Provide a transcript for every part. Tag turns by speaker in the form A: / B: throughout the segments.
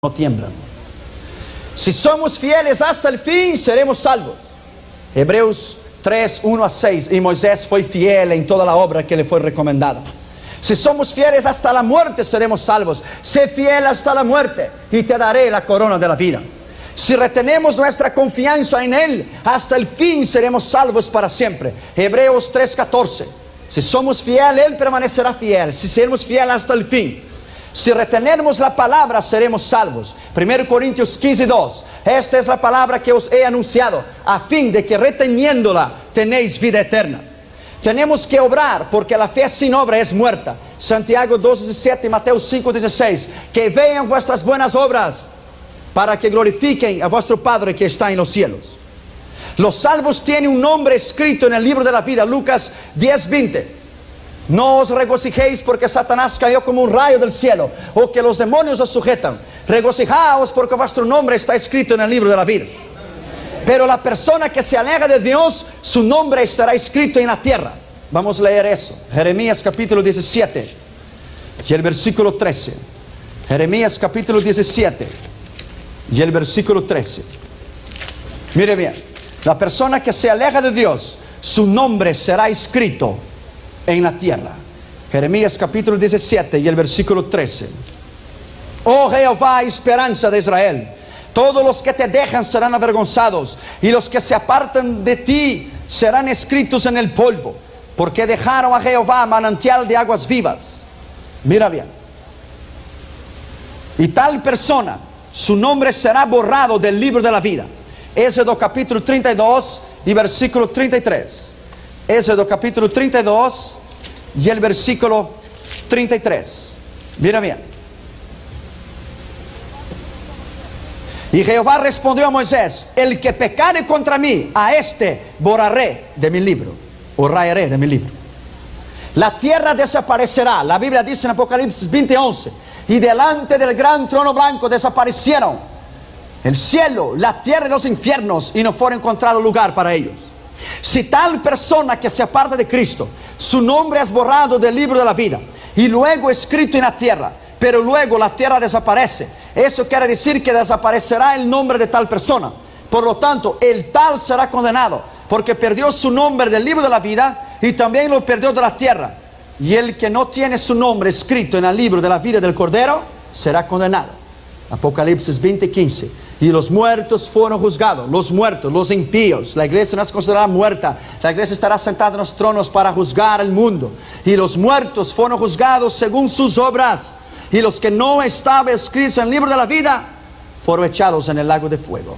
A: no tiemblan. Si somos fieles hasta el fin, seremos salvos. Hebreos 3, 1 a 6. Y Moisés fue fiel en toda la obra que le fue recomendada. Si somos fieles hasta la muerte, seremos salvos. Sé fiel hasta la muerte y te daré la corona de la vida. Si retenemos nuestra confianza en Él, hasta el fin seremos salvos para siempre. Hebreos 3, 14. Si somos fieles, Él permanecerá fiel. Si seremos fieles hasta el fin. Si retenemos la palabra, seremos salvos. 1 Corintios 15, 2. Esta es la palabra que os he anunciado, a fin de que reteniéndola tenéis vida eterna. Tenemos que obrar, porque la fe sin obra es muerta. Santiago 2, 17 y Mateo 5, 16. Que vean vuestras buenas obras, para que glorifiquen a vuestro Padre que está en los cielos. Los salvos tienen un nombre escrito en el libro de la vida. Lucas 10, 20. No os regocijéis porque Satanás cayó como un rayo del cielo, o que los demonios os sujetan. Regocijaos porque vuestro nombre está escrito en el libro de la vida. Pero la persona que se aleja de Dios, su nombre estará escrito en la tierra. Vamos a leer eso. Jeremías capítulo 17 y el versículo 13. Jeremías capítulo 17 y el versículo 13. Mire bien, la persona que se aleja de Dios, su nombre será escrito en la tierra. Jeremías capítulo 17 y el versículo 13. Oh Jehová, esperanza de Israel, todos los que te dejan serán avergonzados, y los que se apartan de ti serán escritos en el polvo, porque dejaron a Jehová, manantial de aguas vivas. Mira bien. Y tal persona, su nombre será borrado del libro de la vida. Éxodo capítulo 32 y versículo 33. Éxodo capítulo 32 y el versículo 33. Mira bien. Y Jehová respondió a Moisés: el que pecare contra mí, a este borraré de mi libro, o rayaré de mi libro. La tierra desaparecerá. La Biblia dice en Apocalipsis 20:11: y delante del gran trono blanco desaparecieron el cielo, la tierra y los infiernos, y no fue encontrado lugar para ellos. Si tal persona que se aparta de Cristo, su nombre es borrado del libro de la vida y luego escrito en la tierra, pero luego la tierra desaparece, eso quiere decir que desaparecerá el nombre de tal persona. Por lo tanto, el tal será condenado, porque perdió su nombre del libro de la vida y también lo perdió de la tierra. Y el que no tiene su nombre escrito en el libro de la vida del Cordero será condenado. Apocalipsis 20:15. Y los muertos fueron juzgados. Los muertos, los impíos. La iglesia no es considerada muerta. La iglesia estará sentada en los tronos para juzgar el mundo. Y los muertos fueron juzgados según sus obras. Y los que no estaban escritos en el libro de la vida fueron echados en el lago de fuego.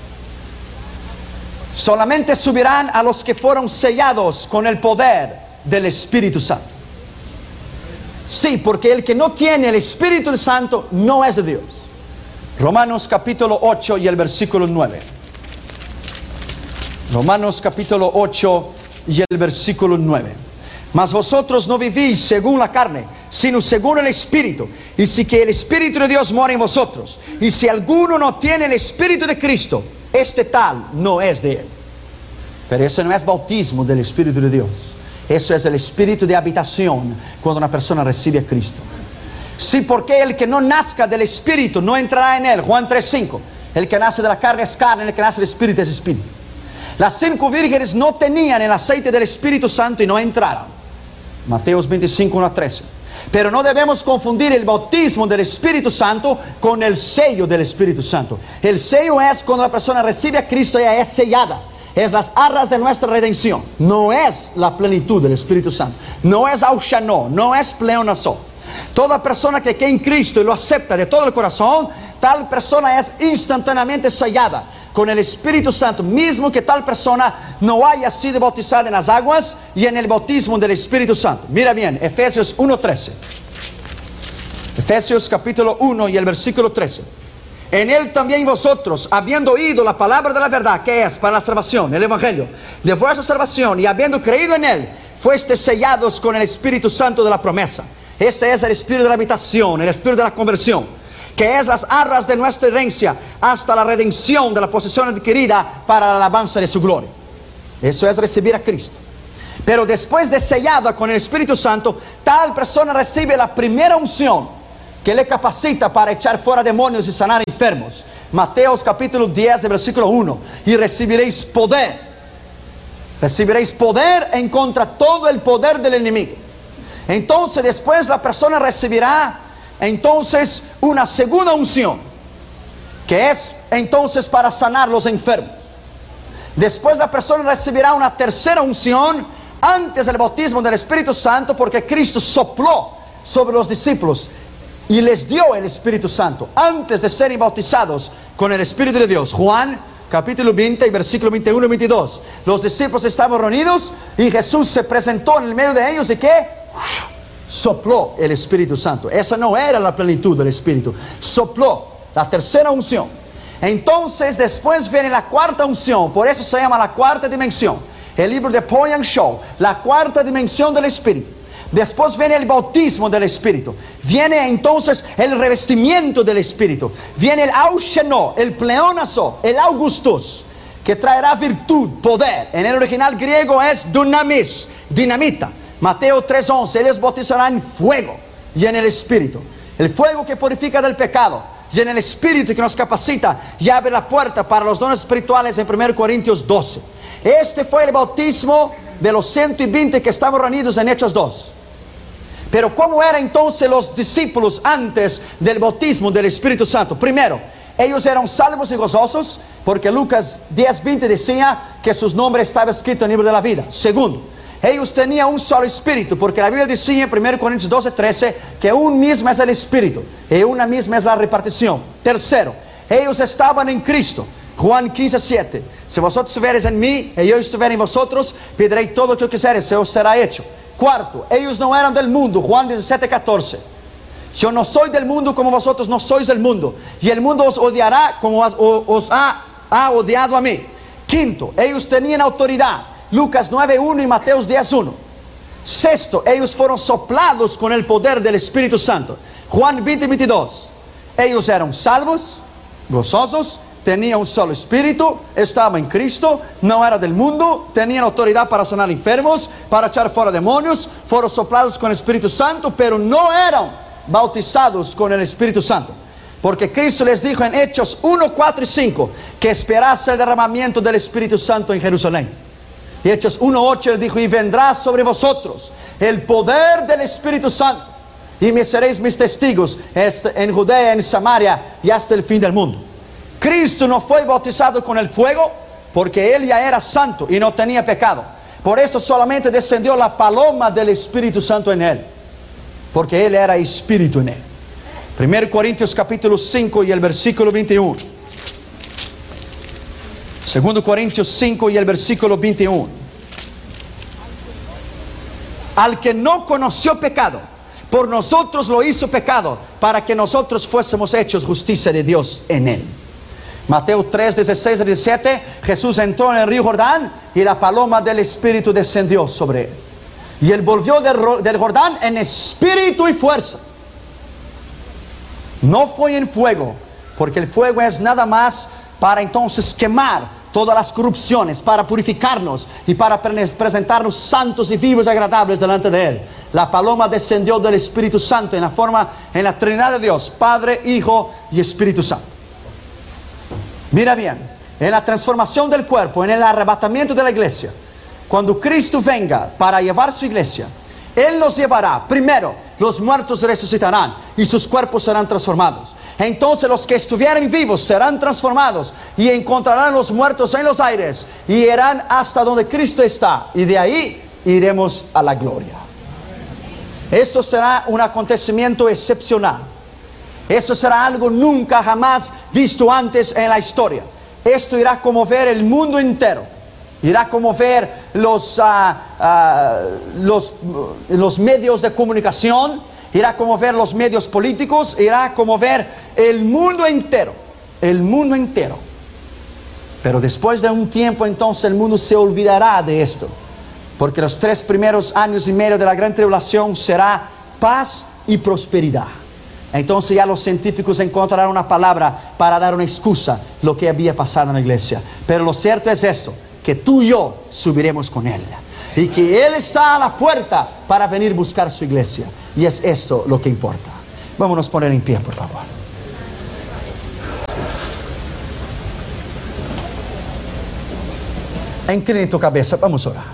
A: Solamente subirán a los que fueron sellados con el poder del Espíritu Santo. Sí, porque el que no tiene el Espíritu Santo no es de Dios. Romanos capítulo 8 y el versículo 9. Romanos capítulo 8 y el versículo 9. Mas vosotros no vivís según la carne, sino según el Espíritu. Y si que el Espíritu de Dios mora en vosotros. Y si alguno no tiene el Espíritu de Cristo, este tal no es de Él. Pero eso no es bautismo del Espíritu de Dios. Eso es el Espíritu de habitación cuando una persona recibe a Cristo. Sí, porque el que no nazca del Espíritu no entrará en él. Juan 3:5. El que nace de la carne es carne, el que nace del Espíritu es Espíritu. Las 5 vírgenes no tenían el aceite del Espíritu Santo y no entraron. Mateos 25, 1 a 13. Pero no debemos confundir el bautismo del Espíritu Santo con el sello del Espíritu Santo. El sello es cuando la persona recibe a Cristo, ella es sellada. Es las arras de nuestra redención. No es la plenitud del Espíritu Santo. No es aushano, no es pleonasó. Toda persona que cree en Cristo y lo acepta de todo el corazón, tal persona es instantáneamente sellada con el Espíritu Santo, mismo que tal persona no haya sido bautizada en las aguas y en el bautismo del Espíritu Santo. Mira bien, Efesios 1:13. Efesios capítulo 1 y el versículo 13. En él también vosotros, habiendo oído la palabra de la verdad, que es para la salvación, el evangelio de vuestra salvación, y habiendo creído en él, fuiste sellados con el Espíritu Santo de la promesa. Este es el Espíritu de la habitación, el Espíritu de la conversión, que es las arras de nuestra herencia hasta la redención de la posesión adquirida para la alabanza de su gloria. Eso es recibir a Cristo. Pero después de sellada con el Espíritu Santo, tal persona recibe la primera unción. que le capacita para echar fuera demonios y sanar enfermos. Mateos capítulo 10, versículo 1. Y recibiréis poder. Recibiréis poder en contra todo el poder del enemigo. Entonces después la persona recibirá entonces una segunda unción, que es entonces para sanar los enfermos. Después la persona recibirá una tercera unción antes del bautismo del Espíritu Santo, porque Cristo sopló sobre los discípulos y les dio el Espíritu Santo antes de ser bautizados con el Espíritu de Dios. Juan capítulo 20 y versículo 21 y 22. Los discípulos estaban reunidos y Jesús se presentó en el medio de ellos y ¿qué? Sopló el Espíritu Santo. Esa no era la plenitud del Espíritu. Sopló, la tercera unción. Entonces después viene la cuarta unción. Por eso se llama la cuarta dimensión. El libro de Poyan Show, la cuarta dimensión del Espíritu. Después viene el bautismo del Espíritu. Viene entonces el revestimiento del Espíritu. Viene el ausheno, el pleonazo, el augustus, que traerá virtud, poder. En el original griego es dunamis, dinamita. Mateo 3:11, ellos bautizarán en fuego y en el Espíritu. El fuego que purifica del pecado y en el Espíritu que nos capacita y abre la puerta para los dones espirituales en 1 Corintios 12. Este fue el bautismo de los 120 que estaban reunidos en Hechos 2. Pero ¿cómo eran entonces los discípulos antes del bautismo del Espíritu Santo? Primero, ellos eran salvos y gozosos, porque Lucas 10:20 decía que sus nombres estaban escritos en el libro de la vida. Segundo, ellos tenían un solo espíritu, porque la Biblia decía en 1 Corintios 12:13 que un mismo es el espíritu y una misma es la repartición. Tercero, ellos estaban en Cristo. Juan 15:7. Si vosotros estuviereis en mí y yo estuviera en vosotros, pediréis todo lo que quisiereis, se os será hecho. Cuarto, ellos no eran del mundo. Juan 17:14. Yo no soy del mundo como vosotros no sois del mundo, y el mundo os odiará como os ha odiado a mí. Quinto, ellos tenían autoridad. Lucas 9:1 y Mateos 10:1. Sexto, ellos fueron soplados con el poder del Espíritu Santo. Juan 20:22. Ellos eran salvos, gozosos, tenían un solo espíritu, estaban en Cristo, no era del mundo, tenían autoridad para sanar enfermos, para echar fuera demonios, fueron soplados con el Espíritu Santo, pero no eran bautizados con el Espíritu Santo. Porque Cristo les dijo en Hechos 1, 4 y 5 que esperase el derramamiento del Espíritu Santo en Jerusalén. Y Hechos 1, 8 les dijo: y vendrá sobre vosotros el poder del Espíritu Santo, y me seréis mis testigos en Judea, en Samaria y hasta el fin del mundo. Cristo no fue bautizado con el fuego porque Él ya era santo y no tenía pecado. Por esto solamente descendió la paloma del Espíritu Santo en Él, porque Él era Espíritu en Él. 1 Corintios capítulo 5 y el versículo 21. 2 Corintios 5 y el versículo 21. Al que no conoció pecado, por nosotros lo hizo pecado, para que nosotros fuésemos hechos justicia de Dios en Él. Mateo 3, 16 a 17, Jesús entró en el río Jordán y la paloma del Espíritu descendió sobre él. Y él volvió del Jordán en espíritu y fuerza. No fue en fuego, porque el fuego es nada más para entonces quemar todas las corrupciones, para purificarnos y para presentarnos santos y vivos y agradables delante de Él. La paloma descendió del Espíritu Santo en la Trinidad de Dios, Padre, Hijo y Espíritu Santo. Mira bien, en la transformación del cuerpo, en el arrebatamiento de la iglesia, cuando Cristo venga para llevar su iglesia, Él nos llevará. Primero, los muertos resucitarán y sus cuerpos serán transformados. Entonces los que estuvieren vivos serán transformados y encontrarán los muertos en los aires y irán hasta donde Cristo está, y de ahí iremos a la gloria. Esto será un acontecimiento excepcional. Esto será algo nunca jamás visto antes en la historia. Esto irá a conmover el mundo entero. Irá a conmover los medios de comunicación, irá a conmover los medios políticos, irá a conmover el mundo entero. El mundo entero. Pero después de un tiempo entonces el mundo se olvidará de esto. Porque los 3 primeros años y medio de la gran tribulación será paz y prosperidad. Entonces ya los científicos encontrarán una palabra para dar una excusa lo que había pasado en la iglesia. Pero lo cierto es esto, que tú y yo subiremos con Él. Y que Él está a la puerta para venir a buscar su iglesia. Y es esto lo que importa. Vámonos a poner en pie, por favor. Incline tu cabeza, vamos a orar.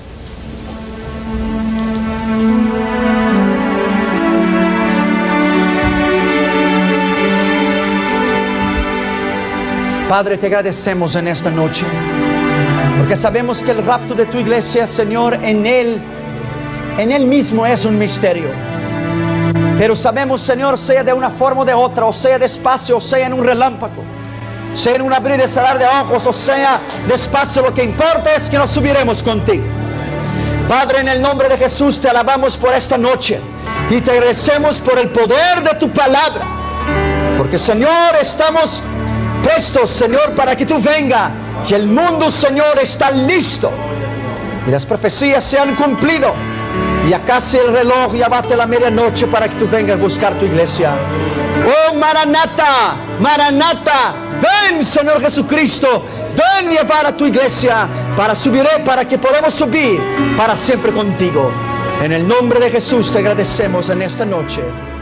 A: Padre, te agradecemos en esta noche, porque sabemos que el rapto de tu iglesia, Señor, en Él mismo es un misterio. Pero sabemos, Señor, sea de una forma o de otra, o sea despacio, o sea en un relámpago, sea en un abrir y cerrar de ojos, o sea despacio, lo que importa es que nos subiremos contigo. Padre, en el nombre de Jesús te alabamos por esta noche y te agradecemos por el poder de tu palabra, porque, Señor, estamos prestos, Señor, para que tú venga, que el mundo, Señor, está listo y las profecías se han cumplido. Y acá casi el reloj ya bate la medianoche para que tú vengas a buscar tu iglesia. Oh, Maranata, Maranata, ven, Señor Jesucristo, ven llevar a tu iglesia para que podamos subir para siempre contigo. En el nombre de Jesús te agradecemos en esta noche.